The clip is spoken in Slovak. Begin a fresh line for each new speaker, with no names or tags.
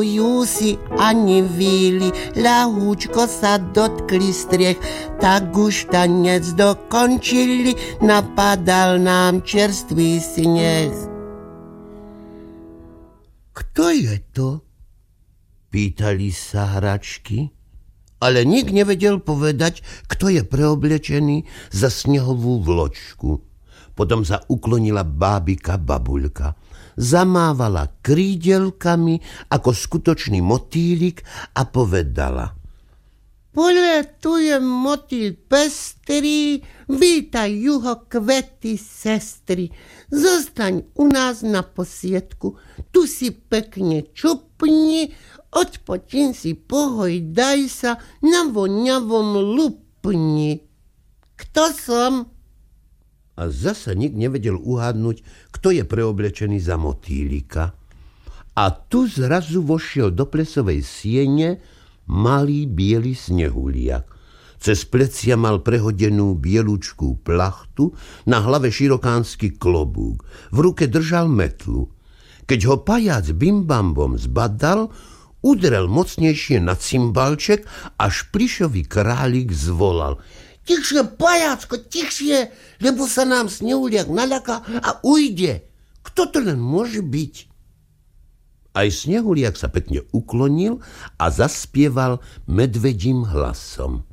Jusy ani víly, ľahúčko sa dotkli striech, tak už tanec dokončili, napadal nám čerstvý sneh. Kto je to? Pýtali sa hračky, ale nik nevedel povedať, kto je preoblečený za snehovú vločku. Potom sa uklonila bábika Babuľka. Zamávala krídelkami ako skutočný motýlik a povedala: Poletuje motýl pestrý, vítaj juho kvety sestry. Zostaň u nás na posiedku, tu si pekne čupni, odpočin si, pohojdaj sa, na voňavom lupni. Kto som? A zasa nik nevedel uhádnuť, kto je preoblečený za motýlika. A tu zrazu vošiel do plesovej siene malý biely snehuliak. Cez plecia mal prehodenú bielučkú plachtu, na hlave širokánsky klobúk, v ruke držal metlu. Keď ho pajac Bimbambom zbadal, udrel mocnejšie na cymbalček, až plišový králik zvolal: Tichšie, pajácko, tichšie, lebo sa nám snehuliak naľaká a ujde. Kto to len môže byť? Aj snehuliak sa pekne uklonil a zaspieval medvedím hlasom: